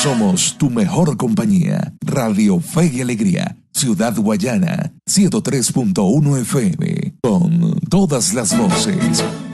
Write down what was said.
Somos tu mejor compañía. Radio Fe y Alegría, Ciudad Guayana, 103.1 FM, con todas las voces.